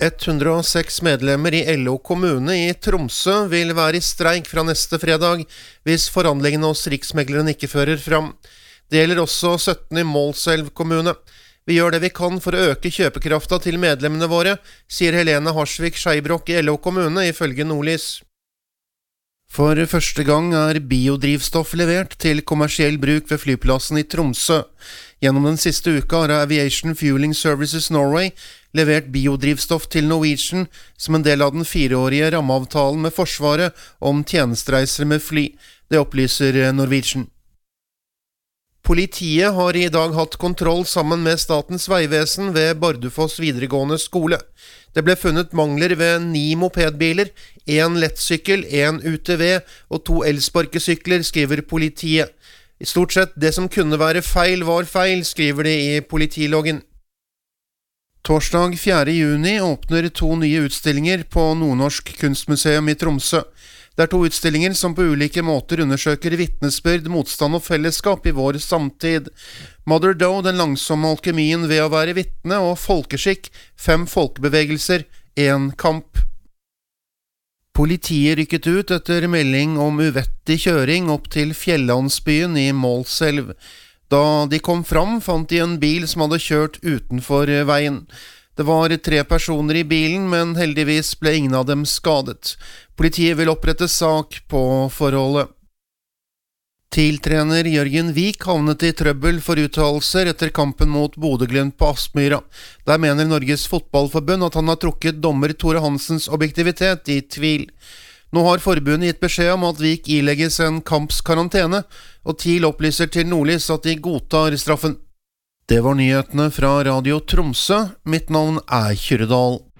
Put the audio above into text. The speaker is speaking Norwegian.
106 medlemmer i LO kommune i Tromsø vil være i streik fra neste fredag hvis forhandlingene hos Riksmegleren ikke fører fram. Det gjelder også 17 i Målselv kommune. Vi gjør det vi kan for å øke kjøpekrafta til medlemmene våre, sier Helene Harsvik Skeibrok i LO kommune ifølge Nordlys. For første gang biodrivstoff levert til kommersiell bruk ved flyplassen i Tromsø. Gjennom den siste uka har Aviation Fueling Services Norway levert biodrivstoff til Norwegian som en del av den 4-årige rammeavtalen med Forsvaret om tjenestereiser med fly. Det opplyser Norwegian. Politiet har i dag hatt kontroll sammen med Statens vegvesen ved Bardufoss videregående skole. Det ble funnet mangler ved 9 mopedbiler, 1 lettsykkel, 1 UTV og 2 elsparkesykler, skriver politiet. I stort sett det som kunne være feil var feil, skriver de i politiloggen. Torsdag 4. juni åpner 2 nye utstillinger på Nordnorsk kunstmuseum i Tromsø. Det 2 utstillinger som på ulike måter undersøker vittnesbyrd, motstand og fellesskap i vår samtid. Mother Doe, den langsomme alkemien ved å være vittne, og folkeskikk, 5 folkebevegelser, 1 kamp. Politiet rykket ut etter melding om uvettig kjøring opp til fjellandsbyen i Målselv. Da de kom fram, fant de en bil som hadde kjørt utenfor veien. Det var 3 personer i bilen, men heldigvis ble ingen av dem skadet. Politiet vil opprette sak på forholdet. TIL-trener Jørgen Vik havnet i trøbbel for uttalelser etter kampen mot Bodø/Glimt på Aspmyra. Der mener Norges fotballforbund at han har trukket dommer Tore Hansens objektivitet i tvil. Nå har forbundet gitt beskjed om at Vik ilegges en kampskarantene, og TIL opplyser til Nordlys at de godtar straffen. Det var nyhetene fra Radio Tromsø. Mitt navn Kyrre Dahl.